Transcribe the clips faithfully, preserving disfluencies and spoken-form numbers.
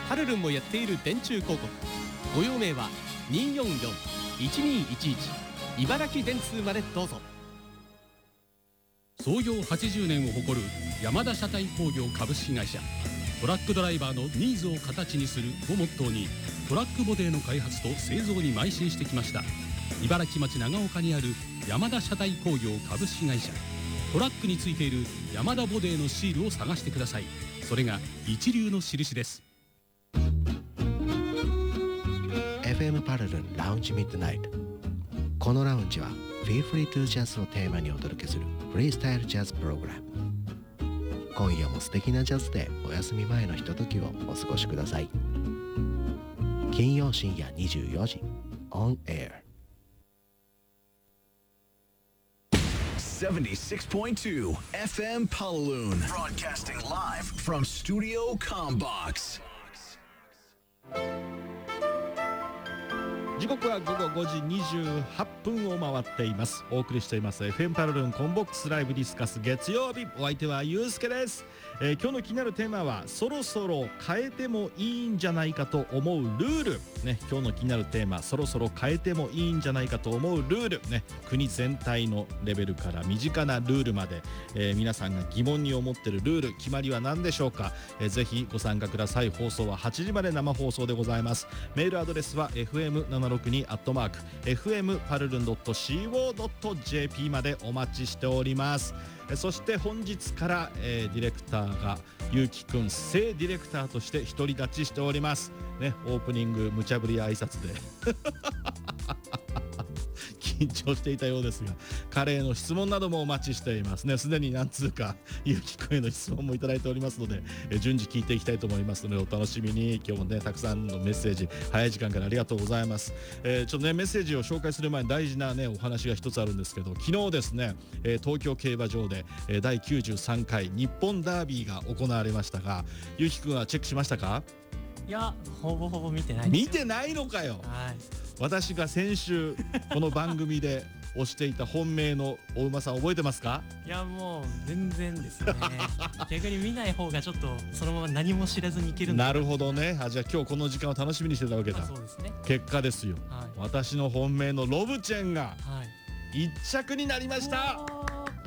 パルルンもやっている電柱広告。ご用命はにーよんよん いちにーいちいち茨城電通までどうぞ。 創業はちじゅうねんを誇る山田車体工業株式会社。トラックドライバーのニーズを形にするをモットーに、トラックボディの開発と製造に邁進してきました。茨城町長岡にある山田車体工業株式会社。トラックについている山田ボディのシールを探してください。それが一流の印です。 エフエム パルルンラウンジミッドナイト。このラウンジは Feel Free to Jazz をテーマにお届けするフリースタイルジャズプログラム。今夜も素敵なジャズでお休み前のひとときをお過ごしください。金曜深夜にじゅうよじ On Air seventy-six point two F M Paloon, broadcasting live from Studio Combox。 時刻はごごごじにじゅうはっぷんを回っています。お送りしています エフエム パルルンコンボックスライブディスカス月曜日。お相手はゆうすけです。えー、今日の気になるテーマはそろそろ変えてもいいんじゃないかと思うルール、ね、今日の気になるテーマ、そろそろ変えてもいいんじゃないかと思うルール、ね、国全体のレベルから身近なルールまで、えー、皆さんが疑問に思っているルール、決まりは何でしょうか。えー、ぜひご参加ください。放送ははちじまで生放送でございます。メールアドレスは エフエムななひゃくろくに アットマーク エフエム パルルン ドット シーオー ドット ジェーピー までお待ちしております。そして本日から、えー、ディレクターがゆうきくん正ディレクターとして独り立ちしておりますね。オープニング無茶ぶり挨拶で緊張していたようですが、彼への質問などもお待ちしていますね。すでに何通かゆうきくんへの質問もいただいておりますので、え順次聞いていきたいと思いますのでお楽しみに。今日もねたくさんのメッセージ、早い時間からありがとうございます。えー、ちょっとねメッセージを紹介する前に大事なねお話が一つあるんですけど、昨日ですね、えー、東京競馬場で、えー、だいきゅうじゅうさんかい日本ダービーが行われましたが、ゆうきくんはチェックしましたか？ いや、ほぼほぼ見てないです。 見てないのかよ。 はい。 私が先週この番組で推していた本命のお馬さん覚えてますか？ いや、もう全然ですね。逆に見ない方がちょっとそのまま何も知らずにいけるんだ。 なるほどね。あ、じゃあ今日この時間を楽しみにしてたわけだ。 そうですね。 結果ですよ、はい、私の本命のロブチェンがいっちゃくになりました。 はい、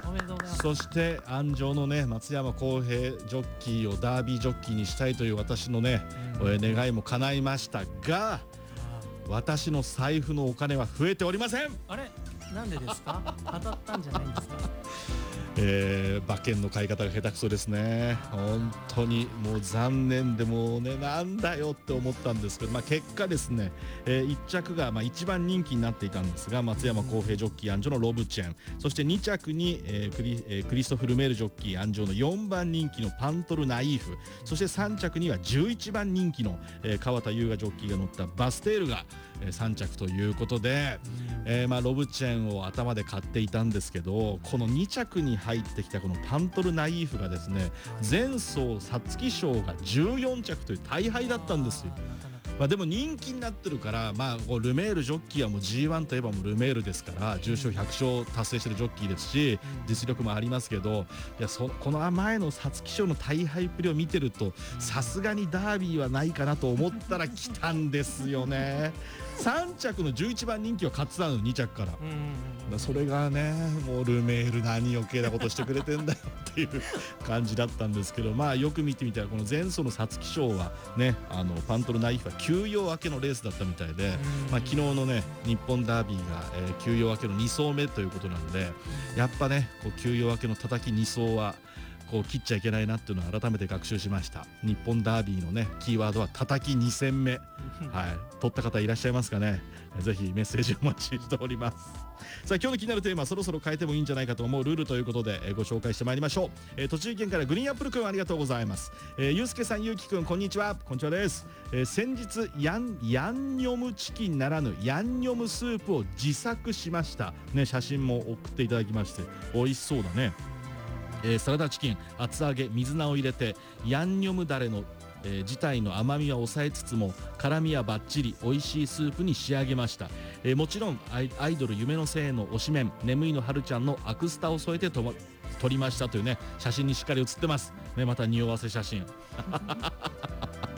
おめでとうございます。 そして安城のね松山康平ジョッキーをダービージョッキーにしたいという私のね、うん、願いも叶いましたが、私の財布のお金は増えておりません。 あれ、なんでですか？当たったんじゃないんですか？ えー、馬券の買い方が下手くそですね。本当にもう残念で、もうねなんだよって思ったんですけど、まあ、結果ですね、えー、いっちゃくがまあ一番人気になっていたんですが、松山康平ジョッキー安城のロブチェン、そしてにちゃくに、えークリえー、クリストフ・ルメールジョッキー安城のよんばん人気のパントル・ナイーフ、そしてさんちゃくにはじゅういちばん人気の、えー、川田優雅ジョッキーが乗ったバステールが、えー、さんちゃくということで、えーまあ、ロブチェンを頭で買っていたんですけど、このにちゃくに入ってきたこのパントル・ナイーフがですね、前走皐月賞がじゅうよんちゃくという大敗だったんですよ。まあ、でも人気になってるから、まあ、こうルメールジョッキーはもう ジーワン といえばもうルメールですから、重賞ひゃくしょう達成してるジョッキーですし、実力もありますけど、いやそこの前の皐月賞の大敗っぷりを見てると、さすがにダービーはないかなと思ったら来たんですよね。さんちゃくのじゅういちばん人気は勝ってたの、にちゃくから。それがね、もうルメール何余計なことしてくれてんだよっていう感じだったんですけど、まあよく見てみたらこの前走の皐月賞はね、あのパントル・ナイーフは休養明けのレースだったみたいで、まあ、昨日のね日本ダービーが、えー、休養明けのに走目ということなので、やっぱねこう休養明けの叩きに走はこう切っちゃいけないなっていうのを改めて学習しました。日本ダービーのねキーワードは叩きに戦目、はい、取った方いらっしゃいますかね。ぜひメッセージお待ちしております。さあ今日の気になるテーマ、そろそろ変えてもいいんじゃないかと思うルールということで、えー、ご紹介してまいりましょう。えー、栃木県からグリーンアップルくんありがとうございます。えー、ゆうすけさん、ゆうきくんこんにちは。こんにちはです。えー、先日ヤンヤンニョムチキンならぬヤンニョムスープを自作しましたね。写真も送っていただきまして美味しそうだね。えー、サラダチキン厚揚げ水菜を入れてヤンニョムダレのえー、自体の甘みは抑えつつも辛みはバッチリ美味しいスープに仕上げました。えー、もちろんアイ、アイドル夢のせいの推しメン眠いのはるちゃんのアクスタを添えてと、ま、撮りましたというね写真にしっかり写ってますね。また匂わせ写真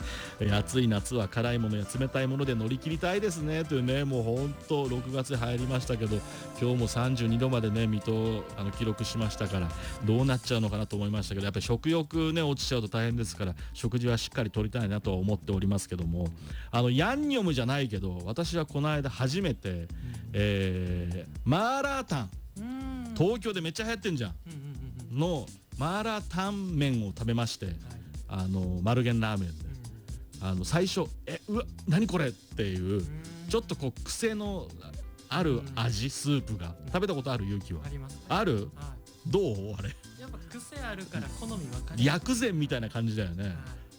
えー暑い夏は辛いものや冷たいもので乗り切りたいですねというね、もう本当ろくがつ入りましたけど、今日もさんじゅうにどまでね水戸あの記録しましたから、どうなっちゃうのかなと思いましたけど、やっぱり食欲ね落ちちゃうと大変ですから、食事はしっかりとりたいなとは思っておりますけども、あのヤンニョムじゃないけど、私はこの間初めて、うん、えー、マーラータン、東京でめっちゃ流行ってんじゃん、うんうんうん、のマーラータン麺を食べまして、はい、あのマルゲンラーメンで、うん、あの最初えうわ何これっていう、ちょっとこう癖のある味、スープが食べたことある？勇気はあります、ね、ある、はい、どうあれやっぱ癖あるから好み分かる、 薬膳みたいな感じだよね、はい、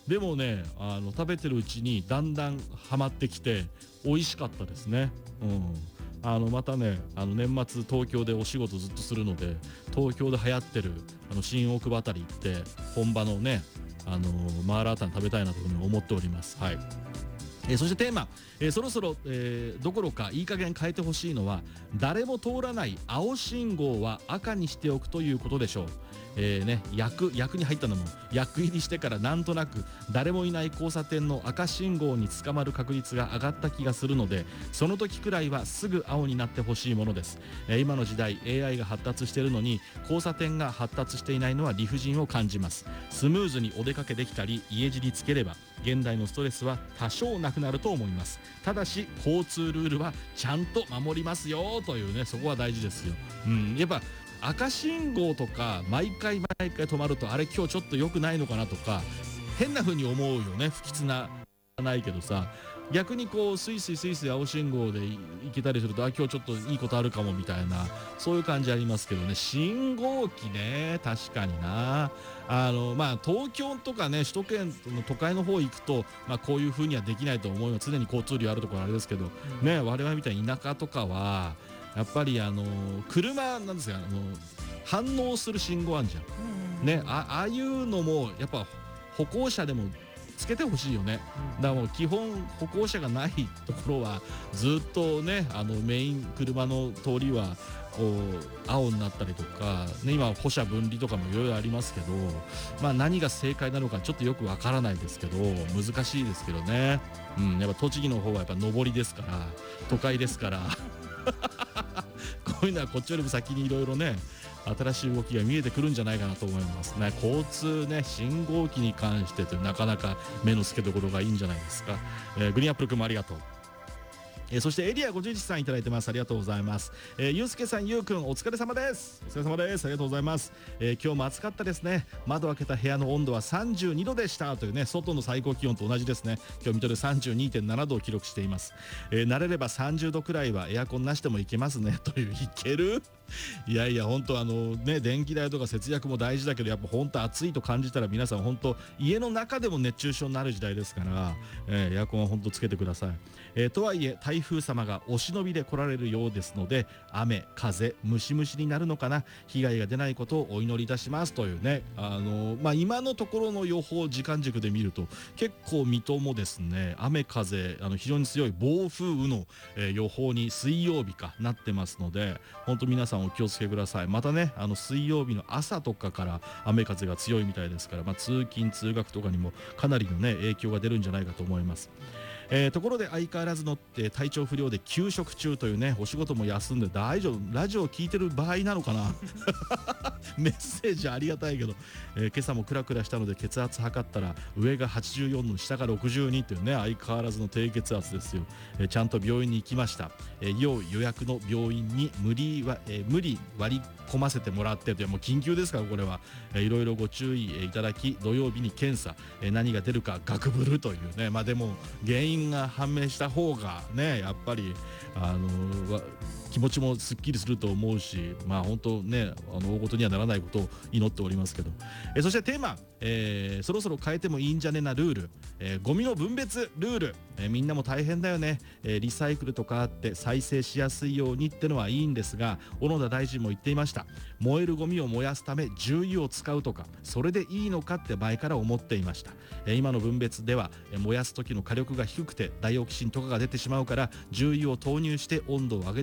でもねあの食べてるうちにだんだんハマってきて美味しかったですね。うん、あのまたねあの年末東京でお仕事ずっとするので、東京で流行ってるあの新大久保あたり行って本場のねあのマーラータン食べたいなというふうに思っております。はい。えー、そしてテーマ、えー、そろそろ、えー、どころかいい加減変えてほしいのは、誰も通らない青信号は赤にしておくということでしょう。えーね、役, 役に入ったのも役入りしてからなんとなく誰もいない交差点の赤信号に捕まる確率が上がった気がするので、その時くらいはすぐ青になってほしいものです。えー、今の時代 エーアイ が発達しているのに交差点が発達していないのは理不尽を感じます。スムーズにお出かけできたり家路につければ現代のストレスは多少なくなると思います。ただし交通ルールはちゃんと守りますよというね、そこは大事ですよ。うん、やっぱ赤信号とか毎回毎回止まると、あれ今日ちょっと良くないのかなとか変な風に思うよね。不吉なないけどさ、逆にこうスイスイスイスイ青信号で行けたりすると、あ今日ちょっといいことあるかもみたいな、そういう感じありますけどね。信号機ね、確かにな。あのまあ東京とかね首都圏の都会の方行くと、まあ、こういう風にはできないと思います。常に交通量あるところあれですけど、うん、ね我々みたいに田舎とかはやっぱりあの車なんですが、あの反応する信号あるじゃん、ね、あ, ああいうのもやっぱ歩行者でもつけてほしいよね。だからもう基本歩行者がないところはずっとねあのメイン車の通りはこう青になったりとか、ね、今歩車分離とかもいろいろありますけど、まあ、何が正解なのかちょっとよくわからないですけど難しいですけどね、うん、やっぱ栃木の方はやっぱ上りですから都会ですからこういうのはこっちよりも先にいろいろね新しい動きが見えてくるんじゃないかなと思いますね。交通ね信号機に関してとなかなか目の付けどころがいいんじゃないですか。えー、グリーンアップル君もありがとう。えー、そしてエリアごじゅういちさんいただいてます。ありがとうございます。えー、ゆうすけさん、ゆうくんお疲れ様です。お疲れ様です。ありがとうございます。えー、今日も暑かったですね。窓開けた部屋の温度はさんじゅうにどでしたというね、外の最高気温と同じですね。今日水戸で さんじゅうにてんななどを記録しています。えー、慣れればさんじゅうどくらいはエアコンなしでもいけますねという。いけるいやいや本当あのね電気代とか節約も大事だけど、やっぱ本当暑いと感じたら皆さん本当家の中でも熱中症になる時代ですから、えー、エアコンは本当つけてください。えー、とはいえ台風様がお忍びで来られるようですので、雨風ムシムシになるのかな、被害が出ないことをお祈りいたしますというね、あのー、まあ今のところの予報時間軸で見ると結構水戸もですね雨風あの非常に強い暴風雨の、えー、予報に水曜日かなってますので、本当皆さんお気をつけください。またねあの水曜日の朝とかから雨風が強いみたいですから、まあ、通勤通学とかにもかなりのね影響が出るんじゃないかと思います。えー、ところで相変わらずのって体調不良で休職中というね、お仕事も休んで大丈夫、ラジオを聞いてる場合なのかなメッセージありがたいけど、えー、今朝もクラクラしたので血圧測ったら上がはちじゅうよんの下がろくじゅうにというね相変わらずの低血圧ですよ。えー、ちゃんと病院に行きました。えー、要予約の病院に無理は、えー、無理割り込ませてもらってという、もう緊急ですからこれは、えー、いろいろご注意いただき土曜日に検査、えー、何が出るかガクブルというね、まあでも原因が判明した方がねやっぱりあの気持ちもすっきりすると思うし、まあ本当ねあの大事にはならないことを祈っておりますけど、えそしてテーマ、えー、そろそろ変えてもいいんじゃねなルール、えー、ゴミの分別ルール、えー、みんなも大変だよね、えー、リサイクルとかあって再生しやすいようにってのはいいんですが、小野田大臣も言っていました。燃えるゴミを燃やすため重油を使うとかそれでいいのかって前から思っていました。えー、今の分別では、えー、燃やす時の火力が低くてダイオキシンとかが出てしまうから重油を投入して温度を上げてるそうです。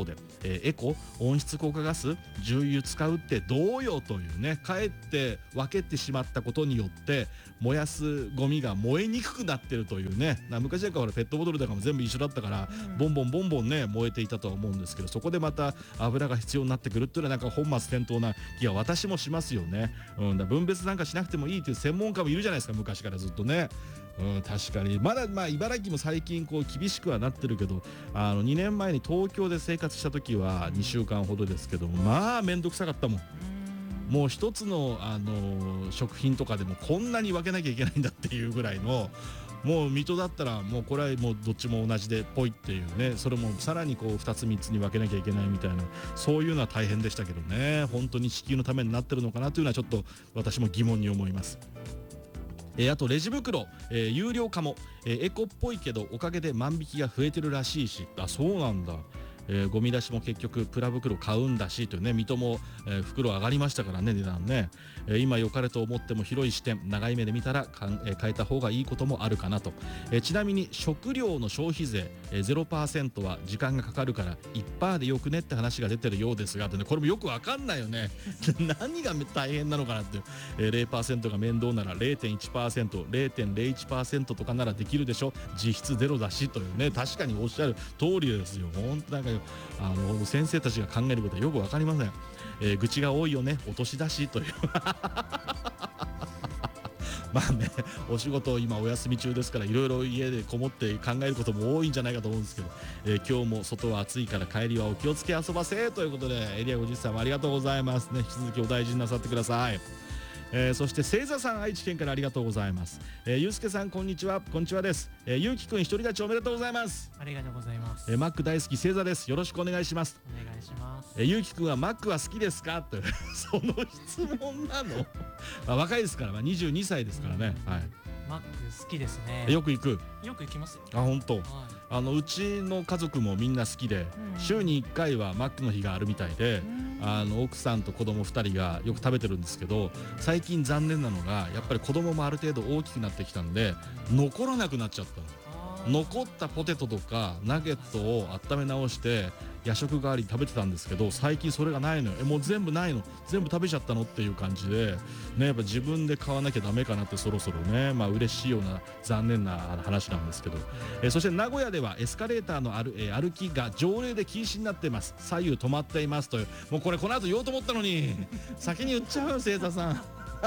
で、えーエコ温室効果ガス重油使うってどうよというね、かえって分けてしまったことによって燃やすゴミが燃えにくくなってるというね。な昔なんかほらペットボトルとかも全部一緒だったから、うん、ボンボンボンボンね燃えていたとは思うんですけど、そこでまた油が必要になってくるっていうのはなんか本末転倒な気が私もしますよね。うん、だ分別なんかしなくてもいいという専門家もいるじゃないですか、昔からずっとね。うん、確かにまだまあ茨城も最近こう厳しくはなってるけど、あのにねんまえに東京で生活した時はにしゅうかんほどですけど、まあ面倒くさかったもん。もう一つの、あのー、食品とかでもこんなに分けなきゃいけないんだっていうぐらいの、もう水戸だったらもうこれはもうどっちも同じでぽいっていうね、それもさらにこうふたつみっつに分けなきゃいけないみたいな、そういうのは大変でしたけどね。本当に地球のためになってるのかなというのはちょっと私も疑問に思います。えー、あとレジ袋、えー、有料化も、えー、エコっぽいけどおかげで万引きが増えてるらしいし、あ、そうなんだ。えー、ゴミ出しも結局プラ袋買うんだしというね。水戸も、えー、袋上がりましたからね、値段ね。えー、今良かれと思っても広い視点、長い目で見たらかん、えー、変えた方がいいこともあるかなと。えー、ちなみに食料の消費税、えー、ゼロパーセント は時間がかかるから いちパーセント でよくねって話が出てるようですが、ね、これもよくわかんないよね何が大変なのかなって、えー、ゼロパーセント が面倒なら ゼロてんいちパーセント、ゼロてんゼロいちパーセント とかならできるでしょ、実質ゼロだしというね。確かにおっしゃる通りですよ。本当なんかあの先生たちが考えることはよくわかりません。えー、愚痴が多いよね、お年だしというまあね、お仕事今お休み中ですから、いろいろ家でこもって考えることも多いんじゃないかと思うんですけど、えー、今日も外は暑いから帰りはお気をつけ遊ばせということで、エリアごじゅっさいもありがとうございますね。引き続きお大事になさってください。えー、そして星座さん、愛知県からありがとうございます。えー、ゆうすけさん、こんにちは。こんにちはです。えー、ゆうきくん、独り立ちおめでとうございます。 ありがとうございます。 えー、マック大好き星座です。よろしくお願いします。 お願いします。 えー、ゆうきくんはマックは好きですかとその質問なのまあ若いですから、まあ、にじゅうにさいですからね、はい、 マック好きですね。 よく行く。 よく行きますよ。 あ、本当。 はい、 あのうちの家族もみんな好きで、うん、週にいっかいはマックの日があるみたいで、うん、あの奥さんと子供ふたりがよく食べてるんですけど、最近残念なのがやっぱり子供もある程度大きくなってきたんで、残らなくなっちゃったの。残ったポテトとかナゲットを温め直して夜食代わりに食べてたんですけど、最近それがないのよ。え、もう全部ないの、全部食べちゃったのっていう感じでね。やっぱ自分で買わなきゃダメかなって、そろそろね。まあ嬉しいような残念な話なんですけど、えそして名古屋ではエスカレーターの歩、え歩きが条例で禁止になっています。左右止まっていますという。もうこれこの後言おうと思ったのに先に言っちゃうよ、星座さん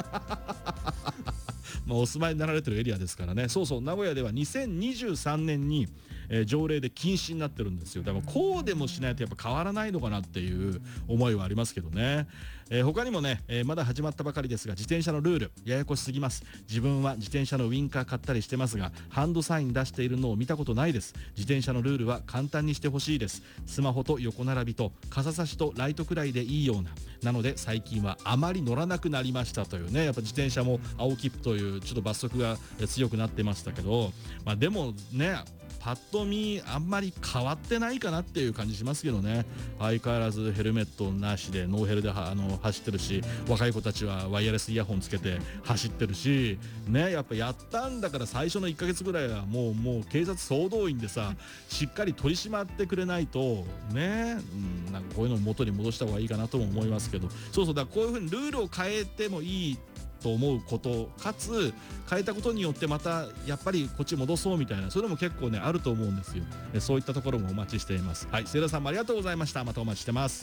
まあ、お住まいになられてるエリアですからね。そうそう、名古屋ではにせんにじゅうさんねんに、えー、条例で禁止になってるんですよ。だからこうでもしないとやっぱ変わらないのかなっていう思いはありますけどね。えー、他にもね、えー、まだ始まったばかりですが、自転車のルールややこしすぎます。自分は自転車のウインカー買ったりしてますが、ハンドサイン出しているのを見たことないです。自転車のルールは簡単にしてほしいです。スマホと横並びと傘差しとライトくらいでいいような。なので最近はあまり乗らなくなりましたというね。やっぱ自転車も青切符というちょっと罰則が強くなってましたけど、まあ、でもね、パッと見あんまり変わってないかなっていう感じしますけどね。相変わらずヘルメットなしでノーヘルであの走ってるし、若い子たちはワイヤレスイヤホンつけて走ってるしね。やっぱやったんだから最初のいっかげつぐらいはもうもう警察総動員でさ、しっかり取り締まってくれないとね、うん、なんかこういうのを元に戻した方がいいかなとも思いますけど、そうそう、だからこういうふうにルールを変えてもいいと思うこと、かつ変えたことによってまたやっぱりこっち戻そうみたいな、それも結構ねあると思うんですよ。そういったところもお待ちしています。はい、セイラさんもありがとうございました。またお待ちしてます。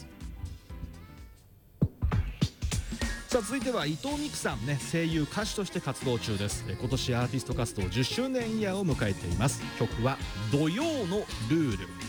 さあ続いては伊藤美久さんね、声優歌手として活動中です。今年アーティスト活動じゅっしゅうねんイヤーを迎えています。曲は土曜のルール。